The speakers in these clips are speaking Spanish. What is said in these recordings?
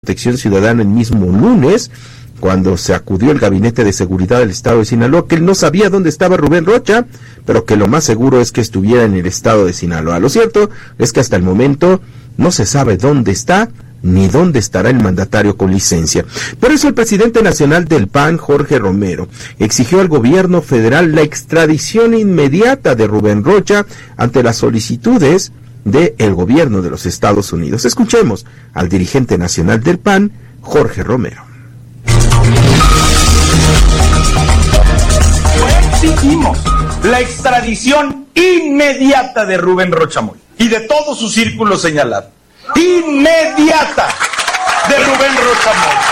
Protección Ciudadana el mismo lunes, cuando se acudió el Gabinete de Seguridad del Estado de Sinaloa, que él no sabía dónde estaba Rubén Rocha, pero que lo más seguro es que estuviera en el estado de Sinaloa. Lo cierto es que hasta el momento no se sabe dónde está, ni dónde estará el mandatario con licencia. Por eso el presidente nacional del PAN, Jorge Romero, exigió al gobierno federal la extradición inmediata de Rubén Rocha ante las solicitudes del gobierno de los Estados Unidos. Escuchemos al dirigente nacional del PAN, Jorge Romero. Exigimos la extradición inmediata de Rubén Rocha Moya y de todo su círculo señalado. Inmediata de Rubén Rocha Moya.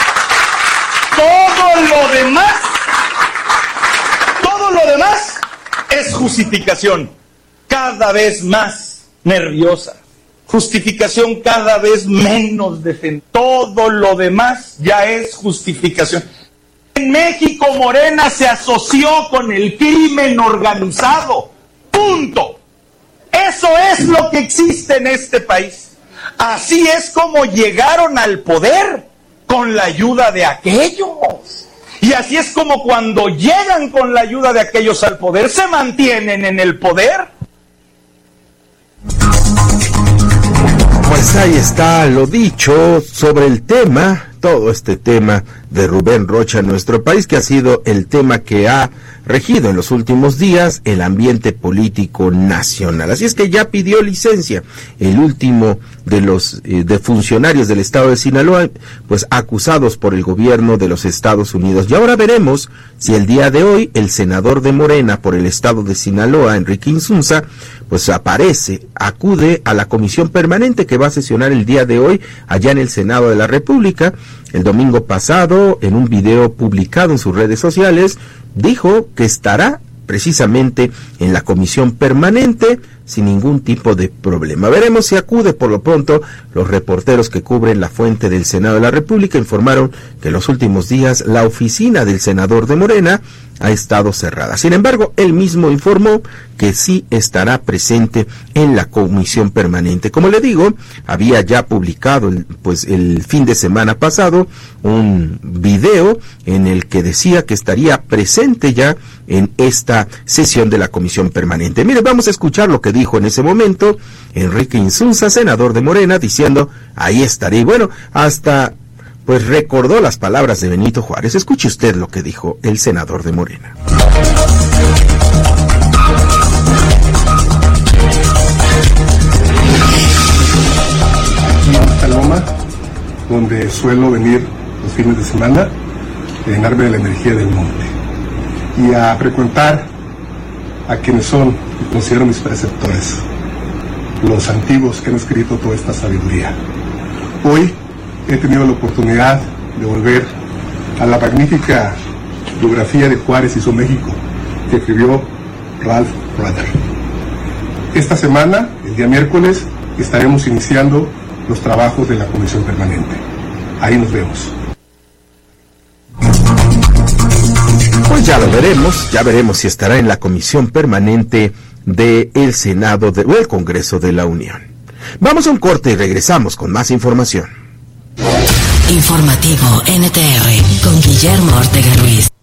Todo lo demás es justificación cada vez más nerviosa, justificación cada vez menos decente. Todo lo demás ya es justificación. En México Morena se asoció con el crimen organizado. Punto. Eso es lo que existe en este país. Así es como llegaron al poder, con la ayuda de aquellos. Y así es como cuando llegan con la ayuda de aquellos al poder, se mantienen en el poder. Pues ahí está lo dicho sobre el tema, todo este tema de Rubén Rocha en nuestro país, que ha sido el tema que ha regido en los últimos días el ambiente político nacional. Así es que ya pidió licencia el último de los de funcionarios del estado de Sinaloa, pues acusados por el gobierno de los Estados Unidos. Y ahora veremos si el día de hoy el senador de Morena por el estado de Sinaloa, Enrique Insunza, pues acude a la comisión permanente que va a sesionar el día de hoy allá en el Senado de la República. El domingo pasado, en un video publicado en sus redes sociales, dijo que estará precisamente en la comisión permanente sin ningún tipo de problema. Veremos si acude. Por lo pronto, los reporteros que cubren la fuente del Senado de la República informaron que en los últimos días la oficina del senador de Morena ha estado cerrada. Sin embargo, él mismo informó que sí estará presente en la comisión permanente. Como le digo, había ya publicado el fin de semana pasado un video en el que decía que estaría presente ya en esta sesión de la comisión permanente. Mire, vamos a escuchar lo que dijo en ese momento Enrique Insunza, senador de Morena, diciendo, ahí estaré. Y bueno, hasta pues recordó las palabras de Benito Juárez. Escuche usted lo que dijo el senador de Morena. Aquí en esta loma, donde suelo venir los fines de semana, a llenarme de la energía del monte y a frecuentar a quienes son y considero mis preceptores, los antiguos que han escrito toda esta sabiduría. Hoy he tenido la oportunidad de volver a la magnífica biografía de Juárez y su México que escribió Ralph Rutter. Esta semana, el día miércoles, estaremos iniciando los trabajos de la comisión permanente. Ahí nos vemos. Pues ya veremos si estará en la comisión permanente del Senado o el Congreso de la Unión. Vamos a un corte y regresamos con más información. Informativo NTR con Guillermo Ortega Ruiz.